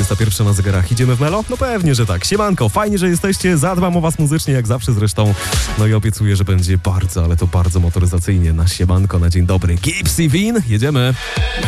21 na zegarach. Idziemy w Melo? No pewnie, że tak. Siemanko, fajnie, że jesteście. Zadbam o was muzycznie, jak zawsze zresztą. No i obiecuję, że będzie bardzo, ale to bardzo motoryzacyjnie. Na siemanko, na dzień dobry. Gipsy Win, jedziemy.